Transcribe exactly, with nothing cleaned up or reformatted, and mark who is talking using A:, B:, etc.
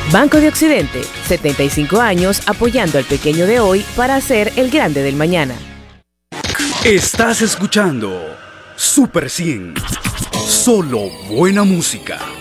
A: Banco de Occidente, setenta y cinco años apoyando al pequeño de hoy para ser el grande del mañana.
B: Estás escuchando Super cien. Solo buena música.